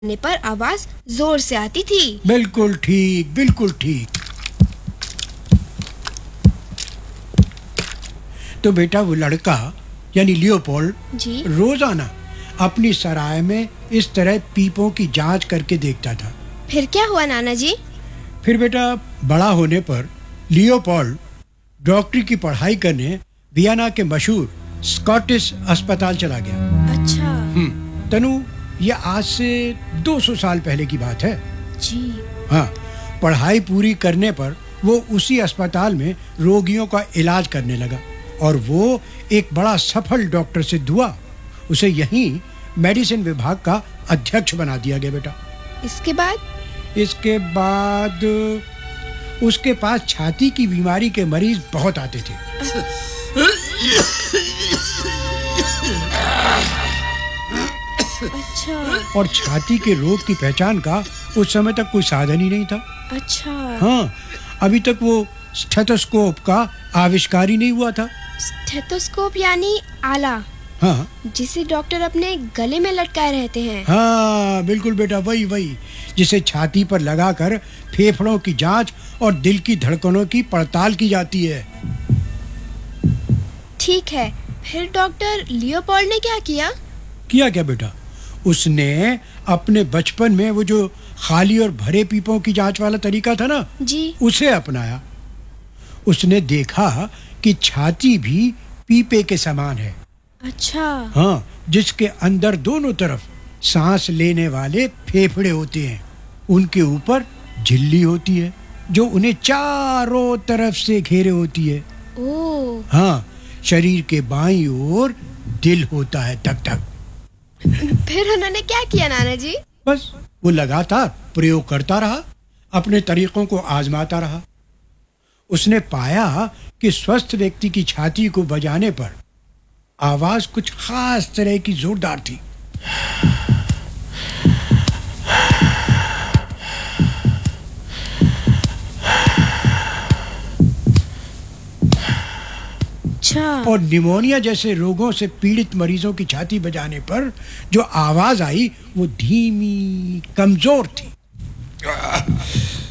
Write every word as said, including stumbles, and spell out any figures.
ने पर आवाज जोर से आती थी। बिल्कुल ठीक, बिल्कुल ठीक। तो बेटा वो लड़का यानी लियोपोल्ड जी रोजाना अपनी सराय में इस तरह पीपों की जांच करके देखता था। फिर क्या हुआ नाना जी? फिर बेटा बड़ा होने पर लियोपोल्ड डॉक्टरी की पढ़ाई करने वियना के मशहूर स्कॉटिश अस्पताल चला गया। अच्छा हम्म तनु, ये आज से दो सौ साल पहले की बात है। जी हाँ, पढ़ाई पूरी करने पर वो उसी अस्पताल में रोगियों का इलाज करने लगा और वो एक बड़ा सफल डॉक्टर सिद्ध हुआ। उसे यहीं मेडिसिन विभाग का अध्यक्ष बना दिया गया बेटा। इसके बाद? इसके बाद उसके पास छाती की बीमारी के मरीज बहुत आते थे। अच्छा और छाती के रोग की पहचान का उस समय तक कोई साधन ही नहीं था। अच्छा हाँ, अभी तक वो स्टेथोस्कोप का आविष्कार ही नहीं हुआ था। स्टेथोस्कोप यानी आला, हाँ जिसे डॉक्टर अपने गले में लटकाए रहते हैं। हाँ बिल्कुल बेटा, वही वही जिसे छाती पर लगाकर फेफड़ों की जांच और दिल की धड़कनों की पड़ताल की जाती है। ठीक है, फिर डॉक्टर लियोपोल्ड ने क्या किया? किया क्या बेटा, उसने अपने बचपन में वो जो खाली और भरे पीपों की जांच वाला तरीका था ना, जी उसे अपनाया। उसने देखा कि छाती भी पीपे के समान है। अच्छा हाँ, जिसके अंदर दोनों तरफ सांस लेने वाले फेफड़े होते हैं। उनके ऊपर झिल्ली होती है जो उन्हें चारों तरफ से घेरे होती है। ओ हाँ, शरीर के बाईं ओर दिल होता है, टक टक। फिर उन्होंने क्या किया नाना जी? बस वो लगातार प्रयोग करता रहा, अपने तरीकों को आजमाता रहा। उसने पाया कि स्वस्थ व्यक्ति की छाती को बजाने पर आवाज कुछ खास तरह की जोरदार थी। अच्छा और निमोनिया जैसे रोगों से पीड़ित मरीजों की छाती बजाने पर जो आवाज आई वो धीमी, कमजोर थी।